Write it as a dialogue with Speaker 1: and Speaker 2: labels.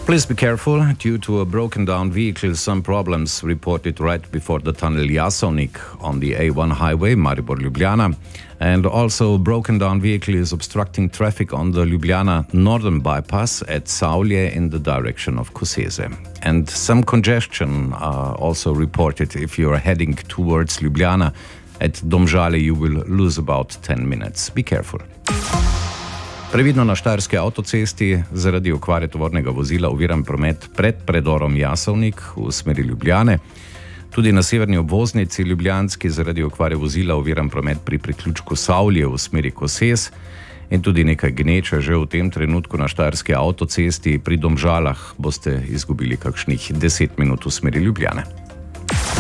Speaker 1: Please be careful. Due to a broken down vehicle, some problems reported right before the tunnel Jasovnik on the A1 highway, Maribor-Ljubljana. And also a broken down vehicle is obstructing traffic on the Ljubljana northern bypass at Savlje in the direction of Koseze. And some congestion also reported if you are heading towards Ljubljana. At Domžale you will lose about 10 minutes. Be careful. Previdno na štajerski avtocesti zaradi okvare tovornega vozila oviran promet pred predorom Jasovnik v smeri Ljubljane. Tudi na severni obvoznici Ljubljanski zaradi okvare vozila oviran promet pri priključku Savlje v smeri Koses in tudi nekaj gneče že v tem trenutku na štajerski avtocesti. Pri Domžalah boste izgubili kakšnih 10 minut v smeri Ljubljane.